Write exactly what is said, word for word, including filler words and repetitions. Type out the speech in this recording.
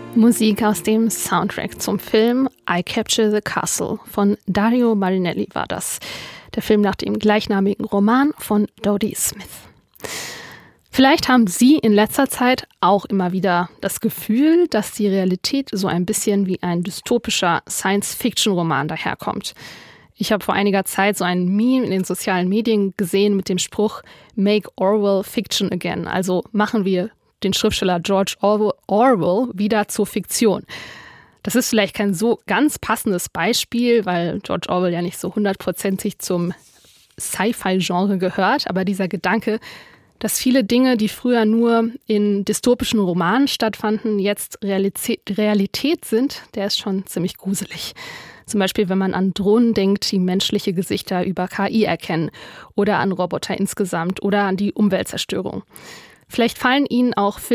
Musik aus dem Soundtrack zum Film I Capture the Castle von Dario Marianelli war das. Der Film nach dem gleichnamigen Roman von Dodie Smith. Vielleicht haben Sie in letzter Zeit auch immer wieder das Gefühl, dass die Realität so ein bisschen wie ein dystopischer Science-Fiction-Roman daherkommt. Ich habe vor einiger Zeit so ein Meme in den sozialen Medien gesehen mit dem Spruch "Make Orwell Fiction again", also machen wir den Schriftsteller George Orwell wieder zur Fiktion. Das ist vielleicht kein so ganz passendes Beispiel, weil George Orwell ja nicht so hundertprozentig zum Sci-Fi-Genre gehört, aber dieser Gedanke, dass viele Dinge, die früher nur in dystopischen Romanen stattfanden, jetzt Realität, Realität sind, der ist schon ziemlich gruselig. Zum Beispiel, wenn man an Drohnen denkt, die menschliche Gesichter über K I erkennen, oder an Roboter insgesamt oder an die Umweltzerstörung. Vielleicht fallen Ihnen auch Filme